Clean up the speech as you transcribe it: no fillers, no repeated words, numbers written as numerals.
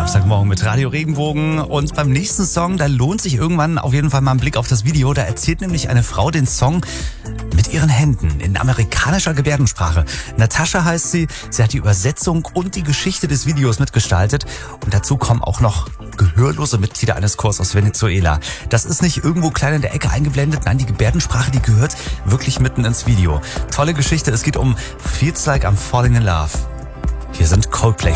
Samstagmorgen mit Radio Regenbogen. Und beim nächsten Song, da lohnt sich irgendwann auf jeden Fall mal ein Blick auf das Video. Da erzählt nämlich eine Frau den Song mit ihren Händen in amerikanischer Gebärdensprache. Natascha heißt sie. Sie hat die Übersetzung und die Geschichte des Videos mitgestaltet. Und dazu kommen auch noch gehörlose Mitglieder eines Chors aus Venezuela. Das ist nicht irgendwo klein in der Ecke eingeblendet. Nein, die Gebärdensprache, die gehört wirklich mitten ins Video. Tolle Geschichte. Es geht um Feels Like I'm Falling in Love. Hier sind Coldplay.